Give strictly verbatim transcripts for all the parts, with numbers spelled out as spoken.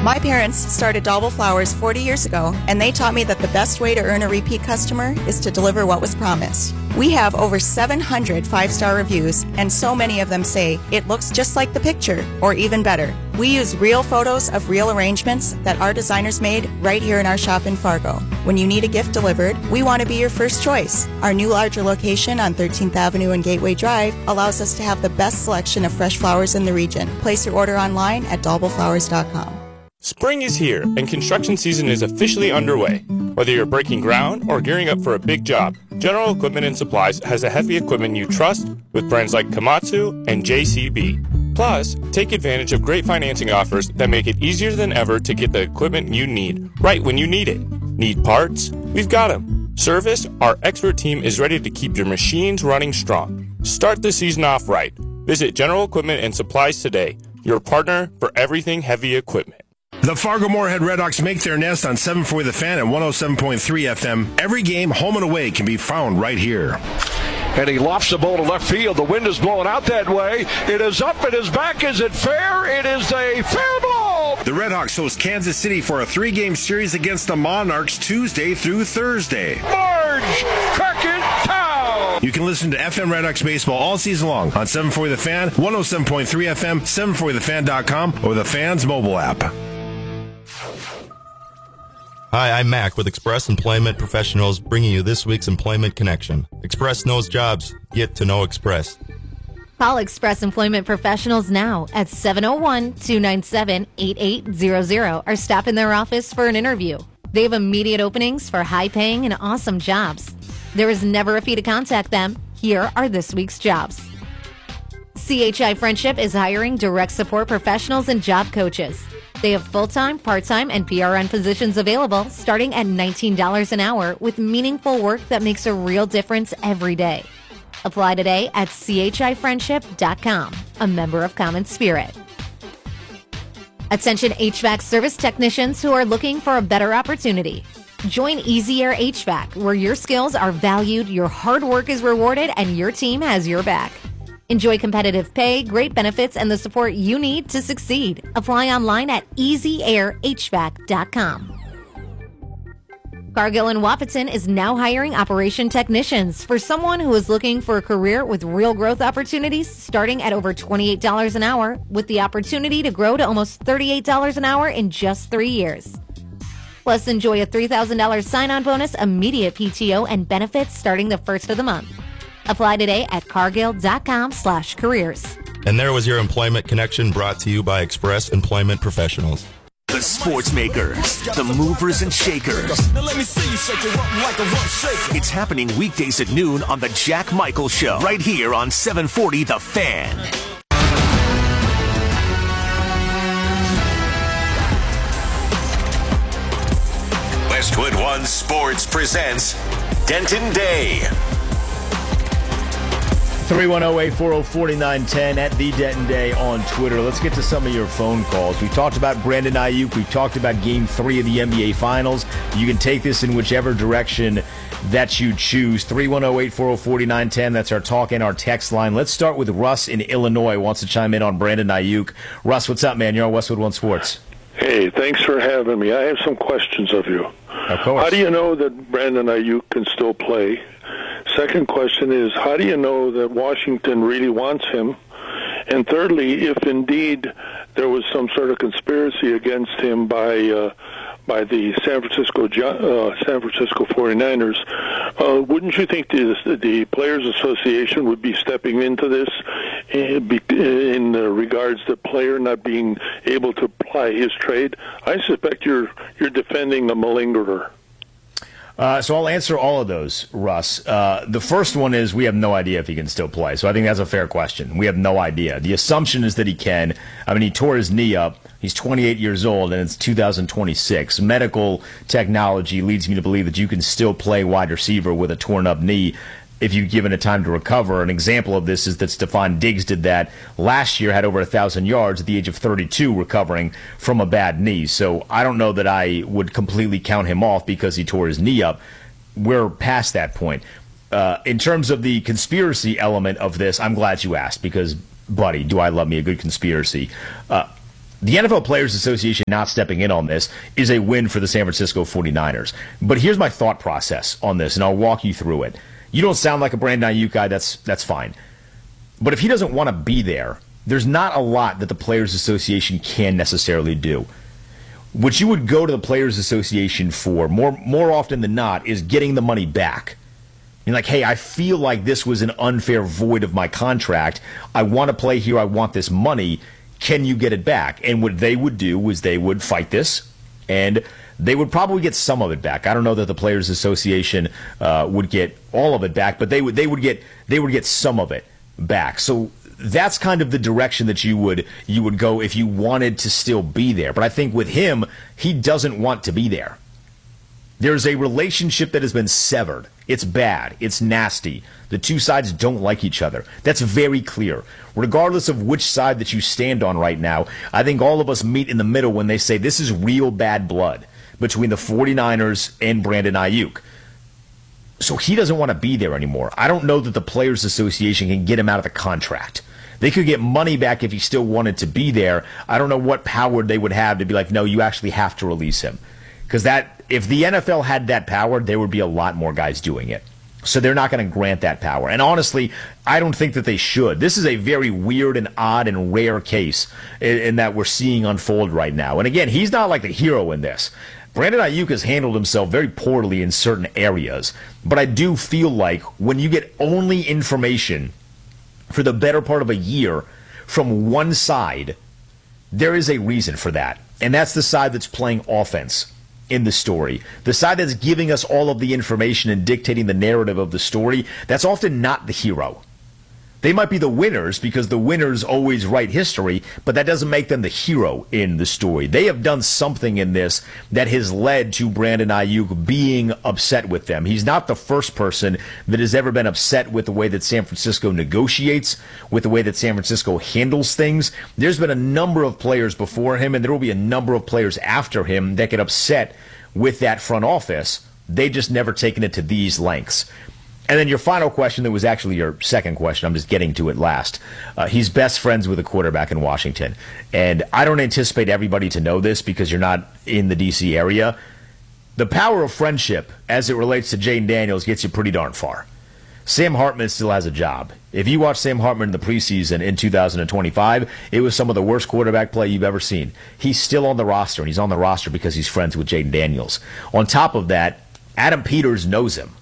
My parents started Dalble Flowers forty years ago, and they taught me that the best way to earn a repeat customer is to deliver what was promised. We have over seven hundred five-star reviews, and so many of them say it looks just like the picture, or even better. We use real photos of real arrangements that our designers made right here in our shop in Fargo. When you need a gift delivered, we want to be your first choice. Our new larger location on thirteenth Avenue and Gateway Drive allows us to have the best selection of fresh flowers in the region. Place your order online at dalble flowers dot com. Spring is here, and construction season is officially underway. Whether you're breaking ground or gearing up for a big job, General Equipment and Supplies has the heavy equipment you trust with brands like Komatsu and J C B. Plus, take advantage of great financing offers that make it easier than ever to get the equipment you need right when you need it. Need parts? We've got them. Service? Our expert team is ready to keep your machines running strong. Start the season off right. Visit General Equipment and Supplies today, your partner for everything heavy equipment. The Fargo-Moorhead Redhawks make their nest on seven forty The Fan and one oh seven point three F M. Every game, home and away, can be found right here. And he lofts the ball to left field. The wind is blowing out that way. It is up. It is back. Is it fair? It is a fair ball. The Redhawks host Kansas City for a three-game series against the Monarchs Tuesday through Thursday. Marge Crockett Town. You can listen to F M Redhawks baseball all season long on seven forty The Fan, one oh seven point three F M, seven forty the fan dot com, or the Fan's mobile app. Hi, I'm Mac with Express Employment Professionals, bringing you this week's Employment Connection. Express knows jobs. Get to know Express. Call Express Employment Professionals now at seven oh one, two nine seven, eight eight zero zero or stop in their office for an interview. They have immediate openings for high-paying and awesome jobs. There is never a fee to contact them. Here are this week's jobs. C H I Friendship is hiring direct support professionals and job coaches. They have full-time, part-time, and P R N positions available starting at nineteen dollars an hour with meaningful work that makes a real difference every day. Apply today at c h i friendship dot com, a member of Common Spirit. Attention H V A C service technicians who are looking for a better opportunity. Join Easy Air H V A C, where your skills are valued, your hard work is rewarded, and your team has your back. Enjoy competitive pay, great benefits, and the support you need to succeed. Apply online at easy air h v a c dot com. Cargill and Wahpeton is now hiring operation technicians for someone who is looking for a career with real growth opportunities starting at over twenty-eight dollars an hour with the opportunity to grow to almost thirty-eight dollars an hour in just three years. Plus, enjoy a three thousand dollars sign-on bonus, immediate P T O, and benefits starting the first of the month. Apply today at cargill.com slash careers. And there was your Employment Connection brought to you by Express Employment Professionals. The sports makers, the movers and shakers. Now let me see you shake it up like a rough shaker. It's happening weekdays at noon on the Jack Michael Show, right here on seven forty The Fan. Westwood One Sports presents Denton Day. three one zero, eight four zero, four nine one zero at the Denton Day on Twitter. Let's get to some of your phone calls. We talked about Brandon Ayuk. We talked about Game three of the N B A Finals. You can take this in whichever direction that you choose. three one zero, eight four zero, four nine one zero. That's our talk and our text line. Let's start with Russ in Illinois. Wants to chime in on Brandon Ayuk. Russ, what's up, man? You're on Westwood One Sports. Hey, thanks for having me. I have some questions of you. Of course. How do you know that Brandon Ayuk can still play? Second question is, how do you know that Washington really wants him? And thirdly, if indeed there was some sort of conspiracy against him by uh, by the San Francisco uh, San Francisco forty-niners, uh, wouldn't you think the, the Players Association would be stepping into this in, in regards to player not being able to apply his trade? I suspect you're you're defending the malingerer. Uh, so I'll answer all of those, Russ. Uh, the first one is we have no idea if he can still play. So I think that's a fair question. We have no idea. The assumption is that he can. I mean, he tore his knee up. He's twenty-eight years old, and it's two thousand twenty-six. Medical technology leads me to believe that you can still play wide receiver with a torn-up knee if you've given it time to recover. An example of this is that Stephon Diggs did that last year, had over one thousand yards at the age of thirty-two recovering from a bad knee. So I don't know that I would completely count him off because he tore his knee up. We're past that point. Uh, in terms of the conspiracy element of this, I'm glad you asked because, buddy, do I love me a good conspiracy. Uh, The N F L Players Association not stepping in on this is a win for the San Francisco forty-niners. But here's my thought process on this, and I'll walk you through it. You don't sound like a Brandon Ayuk guy, that's that's fine. But if he doesn't want to be there, there's not a lot that the Players Association can necessarily do. What you would go to the Players Association for, more more often than not, is getting the money back. You're like, hey, I feel like this was an unfair void of my contract. I want to play here. I want this money. Can you get it back? And what they would do was they would fight this, and they would probably get some of it back. I don't know that the Players Association uh, would get all of it back, but they would they would get they would get some of it back. So that's kind of the direction that you would you would go if you wanted to still be there. But I think with him, he doesn't want to be there. There's a relationship that has been severed. It's bad. It's nasty. The two sides don't like each other. That's very clear. Regardless of which side that you stand on right now, I think all of us meet in the middle when they say this is real bad blood between the forty-niners and Brandon Ayuk. So he doesn't want to be there anymore. I don't know that the Players Association can get him out of the contract. They could get money back if he still wanted to be there. I don't know what power they would have to be like, no, you actually have to release him. Because that, if the N F L had that power, there would be a lot more guys doing it. So they're not going to grant that power. And honestly, I don't think that they should. This is a very weird and odd and rare case in, in that we're seeing unfold right now. And again, he's not like the hero in this. Brandon Ayuk has handled himself very poorly in certain areas. But I do feel like when you get only information for the better part of a year from one side, there is a reason for that. And that's the side that's playing offense in the story. The side that's giving us all of the information and dictating the narrative of the story, that's often not the hero. They might be the winners because the winners always write history, but that doesn't make them the hero in the story. They have done something in this that has led to Brandon Ayuk being upset with them. He's not the first person that has ever been upset with the way that San Francisco negotiates, with the way that San Francisco handles things. There's been a number of players before him, and there will be a number of players after him that get upset with that front office. They've just never taken it to these lengths. And then your final question, that was actually your second question, I'm just getting to it last. Uh, he's best friends with a quarterback in Washington. And I don't anticipate everybody to know this because you're not in the D C area. The power of friendship, as it relates to Jayden Daniels, gets you pretty darn far. Sam Hartman still has a job. If you watch Sam Hartman in the preseason in two thousand twenty-five, it was some of the worst quarterback play you've ever seen. He's still on the roster, and he's on the roster because he's friends with Jayden Daniels. On top of that, Adam Peters knows him.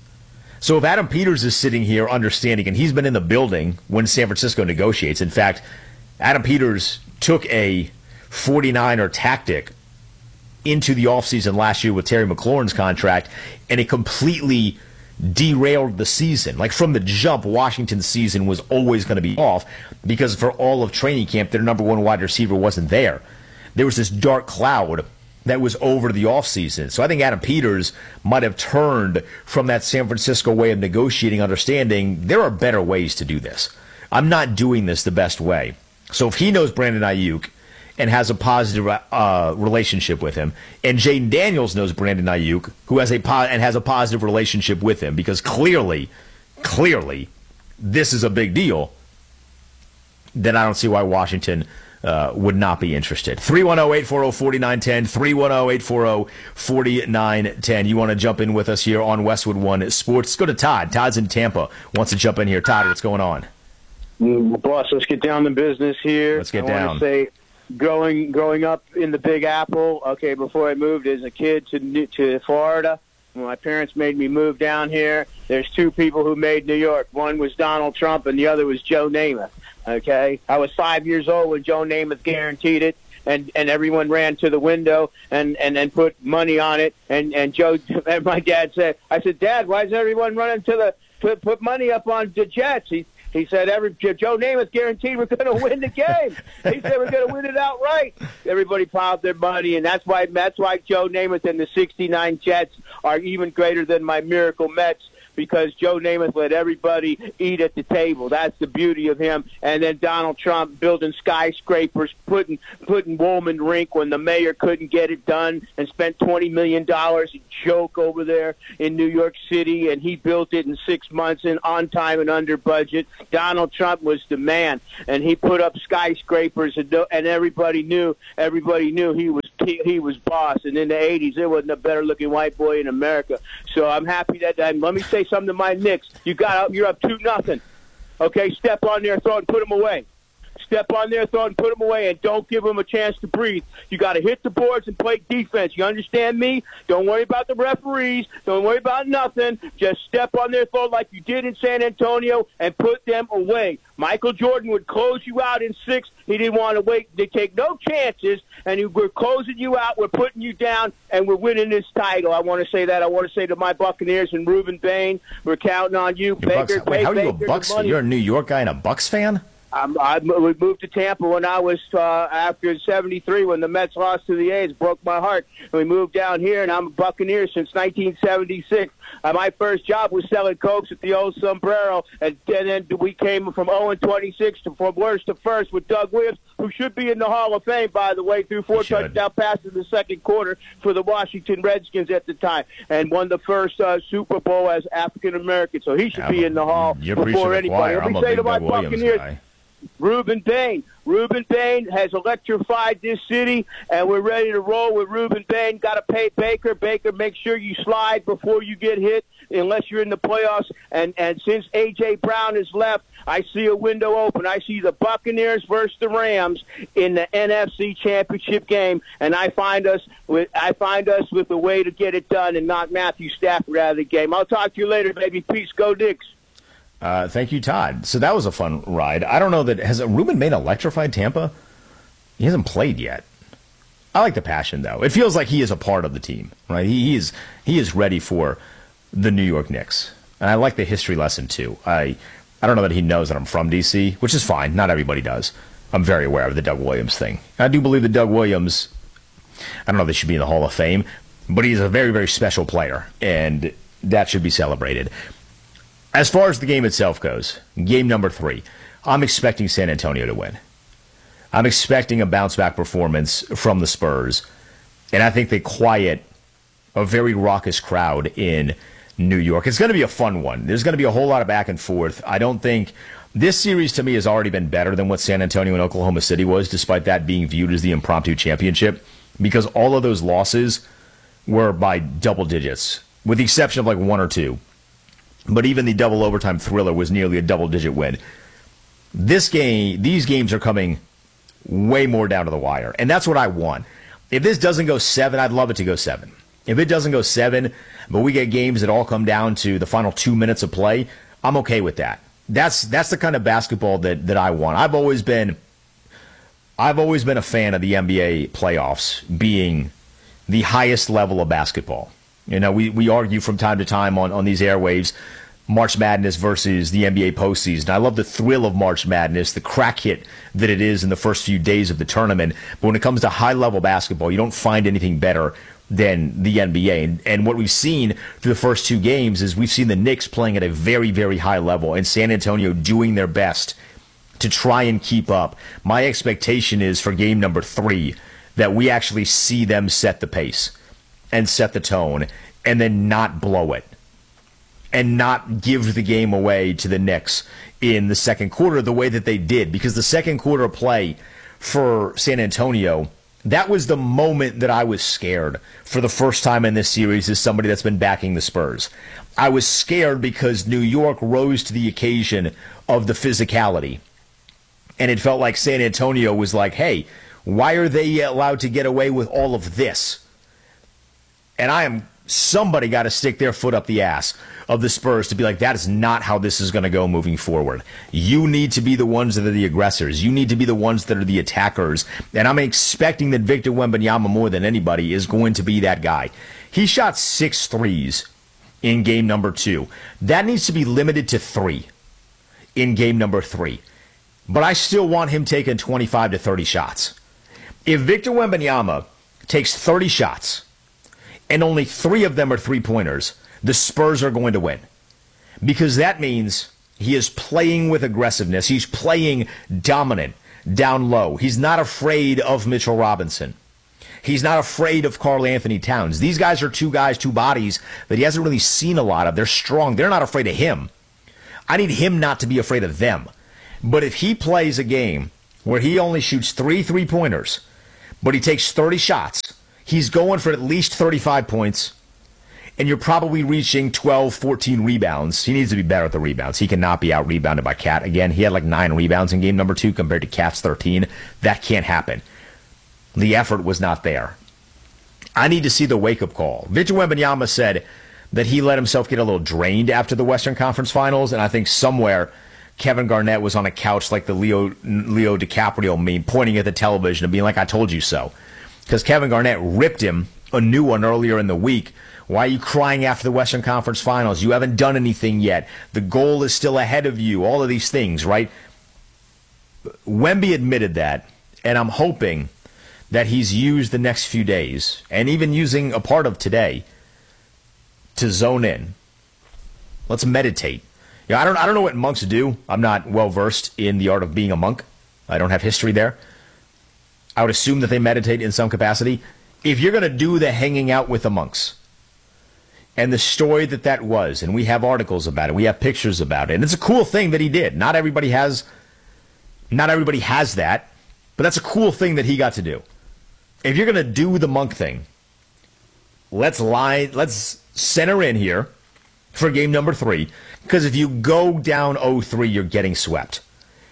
So if Adam Peters is sitting here understanding, and he's been in the building when San Francisco negotiates. In fact, Adam Peters took a forty-niner tactic into the offseason last year with Terry McLaurin's contract, and it completely derailed the season. Like from the jump, Washington's season was always going to be off because for all of training camp, their number one wide receiver wasn't there. There was this dark cloud that was over the offseason. So I think Adam Peters might have turned from that San Francisco way of negotiating, understanding there are better ways to do this. I'm not doing this the best way. So if he knows Brandon Ayuk and has a positive uh, relationship with him, and Jayden Daniels knows Brandon Ayuk, who has a po- and has a positive relationship with him, because clearly, clearly, this is a big deal, then I don't see why Washington Uh, would not be interested. three one zero, eight four zero, four nine one zero, three one zero, eight four zero, four nine one zero. You want to jump in with us here on Westwood One Sports? Let's go to Todd. Todd's in Tampa. Wants to jump in here. Todd, what's going on? Mm, boss, let's get down to business here. Let's get I down. I want to say, growing growing up in the Big Apple, okay, before I moved as a kid to to Florida, when my parents made me move down here, there's two people who made New York. One was Donald Trump, and the other was Joe Namath. Okay, I was five years old when Joe Namath guaranteed it, and, and everyone ran to the window and, and, and put money on it. And, and Joe, and my dad said, I said, Dad, why is everyone running to the put put money up on the Jets? He he said, every Joe Namath guaranteed we're going to win the game. He said we're going to win it outright. Everybody piled their money, and that's why that's why Joe Namath and the sixty-nine Jets are even greater than my Miracle Mets. because Joe Namath let everybody eat at the table. That's the beauty of him. And then Donald Trump building skyscrapers, putting putting Woolman Rink when the mayor couldn't get it done, and spent twenty million dollars, a joke over there in New York City, and he built it in six months and on time and under budget. Donald Trump was the man, and he put up skyscrapers, and, and everybody knew everybody knew he was he, he was boss. And in the eighties, there wasn't a better looking white boy in America. So I'm happy that, that let me say something to my Knicks. You got up, you're up two nothing. Okay, step on there, throw it, and put them away. Step on there, throw it, and put them away, and don't give them a chance to breathe. You got to hit the boards and play defense. You understand me? Don't worry about the referees. Don't worry about nothing. Just step on there, throw like you did in San Antonio, and put them away. Michael Jordan would close you out in six. He didn't want to wait. They take no chances, and he, we're closing you out. We're putting you down, and we're winning this title. I want to say that. I want to say to my Buccaneers and Reuben Bain, we're counting on you. Baker, Bucks, wait, how are you Baker, a Bucks fan? You're a New York guy and a Bucks fan? Um, I we moved to Tampa when I was uh, after seventy-three when the Mets lost to the A's. Broke my heart. And we moved down here, and I'm a Buccaneer since nineteen seventy-six. Uh, my first job was selling Cokes at the old Sombrero, and, and then we came from oh and twenty-six to from worst to first with Doug Williams, who should be in the Hall of Fame, by the way, through four touchdown passes in the second quarter for the Washington Redskins at the time, and won the first uh, Super Bowl as African American. So he should yeah, be in the Hall before anybody. Let me say to my Buccaneers. Reuben Bain. Reuben Bain has electrified this city, and we're ready to roll with Reuben Bain. Got to pay Baker. Baker, make sure you slide before you get hit, unless you're in the playoffs. And, and since A J. Brown has left, I see a window open. I see the Buccaneers versus the Rams in the N F C Championship game, and I find us with I find us with a way to get it done and knock Matthew Stafford out of the game. I'll talk to you later, baby. Peace. Go Knicks. Uh, thank you, Todd. So that was a fun ride. I don't know that has Reuben Bain electrified Tampa? He hasn't played yet. I like the passion, though. It feels like he is a part of the team, right? He, he is he is ready for the New York Knicks, and I like the history lesson too. I I don't know that he knows that I'm from D C, which is fine. Not everybody does. I'm very aware of the Doug Williams thing. I do believe that Doug Williams, I don't know if they should be in the Hall of Fame, but he's a very very special player, and that should be celebrated. As far as the game itself goes, game number three, I'm expecting San Antonio to win. I'm expecting a bounce-back performance from the Spurs, and I think they quiet a very raucous crowd in New York. It's going to be a fun one. There's going to be a whole lot of back and forth. I don't think this series, to me, has already been better than what San Antonio and Oklahoma City was, despite that being viewed as the impromptu championship, because all of those losses were by double digits, with the exception of like one or two. But even the double overtime thriller was nearly a double-digit win. This game, these games are coming way more down to the wire, and that's what I want. If this doesn't go seven, I'd love it to go seven. If it doesn't go seven, but we get games that all come down to the final two minutes of play, I'm okay with that. That's that's the kind of basketball that, that I want. I've always been, I've always been a fan of the N B A playoffs being the highest level of basketball. You know, we, we argue from time to time on, on these airwaves, March Madness versus the N B A postseason. I love the thrill of March Madness, the crack hit that it is in the first few days of the tournament. But when it comes to high-level basketball, you don't find anything better than the N B A. And, and what we've seen through the first two games is we've seen the Knicks playing at a very, very high level and San Antonio doing their best to try and keep up. My expectation is for game number three that we actually see them set the pace and set the tone, and then not blow it, and not give the game away to the Knicks in the second quarter the way that they did. Because the second quarter play for San Antonio, that was the moment that I was scared for the first time in this series as somebody that's been backing the Spurs. I was scared because New York rose to the occasion of the physicality, and it felt like San Antonio was like, hey, why are they allowed to get away with all of this? And I am, somebody got to stick their foot up the ass of the Spurs to be like, that is not how this is going to go moving forward. You need to be the ones that are the aggressors. You need to be the ones that are the attackers. And I'm expecting that Victor Wembanyama, more than anybody, is going to be that guy. He shot six threes in game number two. That needs to be limited to three in game number three. But I still want him taking twenty-five to thirty shots. If Victor Wembanyama takes thirty shots, and only three of them are three-pointers, the Spurs are going to win. because that means he is playing with aggressiveness. He's playing dominant down low. He's not afraid of Mitchell Robinson. He's not afraid of Karl Anthony Towns. These guys are two guys, two bodies that he hasn't really seen a lot of. They're strong. They're not afraid of him. I need him not to be afraid of them. But if he plays a game where he only shoots three three-pointers, but he takes thirty shots, he's going for at least thirty-five points, and you're probably reaching twelve, fourteen rebounds. He needs to be better at the rebounds. He cannot be out-rebounded by Cat. Again, he had like nine rebounds in game number two compared to Cat's thirteen. That can't happen. The effort was not there. I need to see the wake-up call. Victor Wembanyama said that he let himself get a little drained after the Western Conference Finals, and I think somewhere Kevin Garnett was on a couch like the Leo Leo DiCaprio meme, pointing at the television and being like, I told you so. Because Kevin Garnett ripped him a new one earlier in the week. Why are you crying after the Western Conference Finals? You haven't done anything yet. The goal is still ahead of you. All of these things, right? Wemby admitted that, and I'm hoping that he's used the next few days, and even using a part of today, to zone in. Let's meditate. You know, I don't I don't know what monks do. I'm not well versed in the art of being a monk. I don't have history there. I would assume that they meditate in some capacity. If you're going to do the hanging out with the monks, and the story that that was, and we have articles about it, we have pictures about it, and it's a cool thing that he did. Not everybody has, not everybody has that, but that's a cool thing that he got to do. If you're going to do the monk thing, let's lie, let's center in here for game number three, because if you go down oh three, you're getting swept.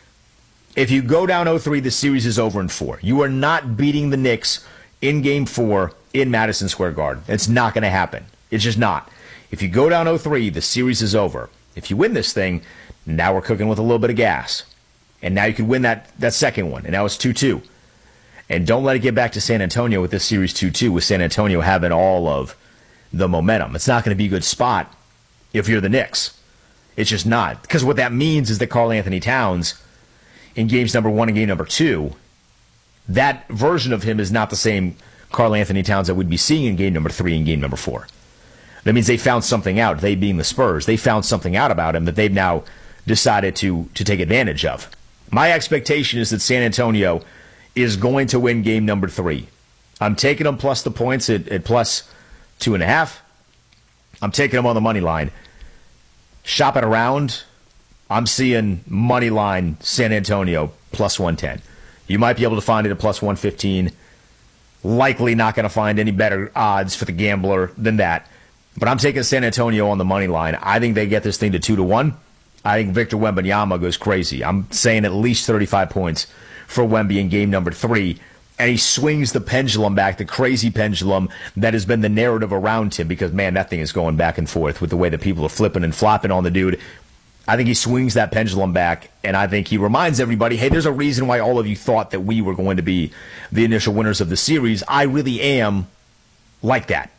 If you go down oh three, the series is over in four. You are not beating the Knicks in game four in Madison Square Garden. It's not going to happen. It's just not. If you go down oh three, the series is over. If you win this thing, now we're cooking with a little bit of gas. And now you could win that, that second one, and now it's two two. And don't let it get back to San Antonio with this series two two, with San Antonio having all of the momentum. It's not going to be a good spot if you're the Knicks. It's just not. Because what that means is that Karl Anthony Towns, in games number one and game number two, that version of him is not the same Karl Anthony Towns that we'd be seeing in game number three and game number four. That means they found something out, they being the Spurs. They found something out about him that they've now decided to, to take advantage of. My expectation is that San Antonio is going to win game number three. I'm taking them plus the points at, at plus two and a half. I'm taking them on the money line. Shop it around. I'm seeing money line San Antonio plus one ten. You might be able to find it at plus one fifteen. Likely not going to find any better odds for the gambler than that. But I'm taking San Antonio on the money line. I think they get this thing to two to one. I think Victor Wembanyama goes crazy. I'm saying at least thirty-five points for Wemby in game number three. And he swings the pendulum back, the crazy pendulum that has been the narrative around him, because, man, that thing is going back and forth with the way that people are flipping and flopping on the dude. I think he swings that pendulum back, and I think he reminds everybody, hey, there's a reason why all of you thought that we were going to be the initial winners of the series. I really am like that.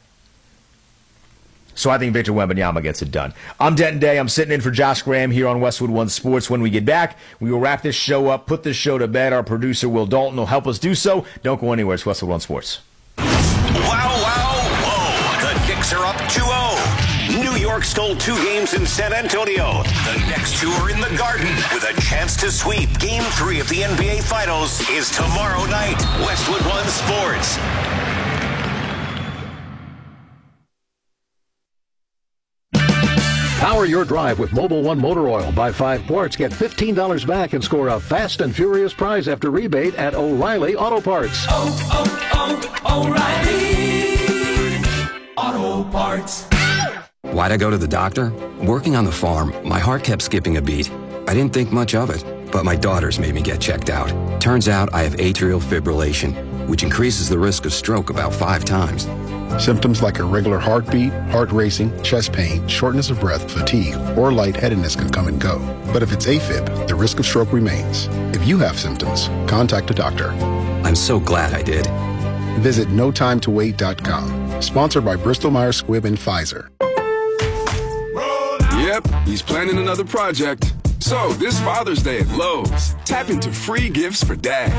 So I think Victor Wembanyama gets it done. I'm Denton Day. I'm sitting in for Josh Graham here on Westwood One Sports. When we get back, we will wrap this show up, put this show to bed. Our producer, Will Dalton, will help us do so. Don't go anywhere. It's Westwood One Sports. Wow, wow, whoa. The Knicks are up two oh. New York stole two games in San Antonio. The next two are in the Garden with a chance to sweep. Game three of the N B A Finals is tomorrow night. Westwood One Sports. Power your drive with Mobil one Motor Oil. Buy five quarts, get fifteen dollars back, and score a fast and furious prize after rebate at O'Reilly Auto Parts. Oh, oh, oh, O'Reilly Auto Parts. Why'd I go to the doctor? Working on the farm, my heart kept skipping a beat. I didn't think much of it, but my daughters made me get checked out. Turns out I have atrial fibrillation, which increases the risk of stroke about five times. Symptoms like irregular heartbeat, heart racing, chest pain, shortness of breath, fatigue, or lightheadedness can come and go. But if it's AFib, the risk of stroke remains. If you have symptoms, contact a doctor. I'm so glad I did. Visit no time to wait dot com. Sponsored by Bristol Myers Squibb and Pfizer. Yep, he's planning another project. So, this Father's Day at Lowe's, tap into free gifts for dad.